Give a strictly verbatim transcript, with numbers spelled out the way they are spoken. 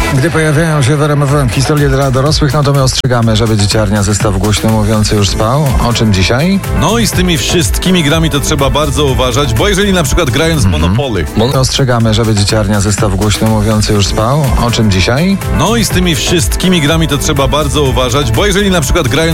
Gdy pojawiają się w R M F M historie dla dorosłych, no to my ostrzegamy, żeby dzieciarnia zestaw głośno mówiący już spał. O czym dzisiaj? No i z tymi wszystkimi grami to trzeba bardzo uważać, bo jeżeli na przykład grając mm-hmm. Monopoly... Mon- ostrzegamy, żeby dzieciarnia zestaw głośno mówiący już spał. O czym dzisiaj? No i z tymi wszystkimi grami to trzeba bardzo uważać, bo jeżeli na przykład grając